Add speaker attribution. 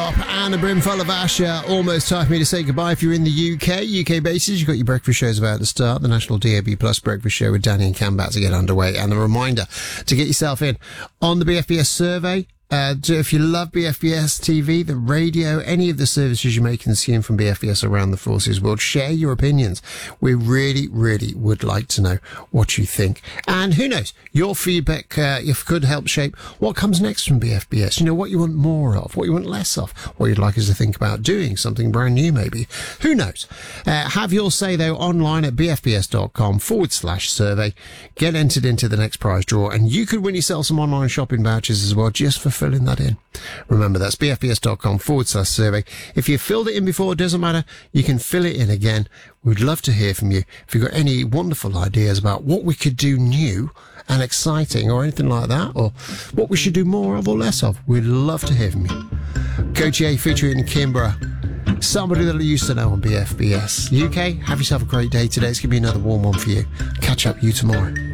Speaker 1: Top and a brimful of Asher. Almost time for me to say goodbye. If you're in the UK bases, you've got your breakfast shows about to start. The National DAB Plus Breakfast Show with Danny and Cam about to get underway. And a reminder to get yourself in on the BFBS survey. If you love BFBS TV, the radio, any of the services you may consume from BFBS around the Forces world, share your opinions. We really, really would like to know what you think. And who knows, your feedback could help shape what comes next from BFBS. You know, what you want more of, what you want less of, what you'd like us to think about doing, something brand new maybe. Who knows? Have your say, though, online at bfbs.com/survey. Get entered into the next prize draw, and you could win yourself some online shopping vouchers as well, just for filling that in. Remember, that's bfbs.com/survey. If you filled it in before, it doesn't matter. You can fill it in again. We'd love to hear from you. If you've got any wonderful ideas about what we could do new and exciting or anything like that, or what we should do more of or less of, we'd love to hear from you. Coach A featuring Kimbra. Somebody that I used to know on BFBS. UK, have yourself a great day today. It's going to be another warm one for you. Catch up with you tomorrow.